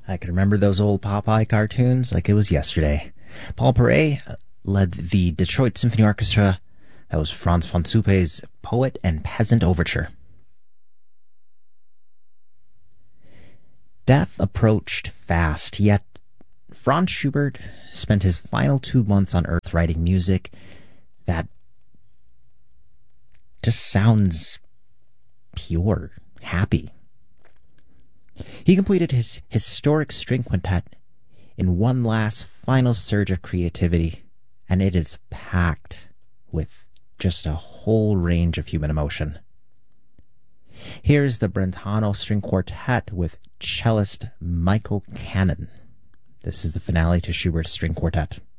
I can remember those old Popeye cartoons like it was yesterday. Paul Paray led the Detroit Symphony Orchestra. That was Franz von Suppe's Poet and Peasant Overture. Death approached fast, yet Franz Schubert spent his final 2 months on Earth writing music that just sounds pure, happy. He completed his historic string quintet in one last final surge of creativity, and it is packed with just a whole range of human emotion. Here's the Brentano String Quartet with cellist Michael Cannon. This is the finale to Schubert's String Quartet.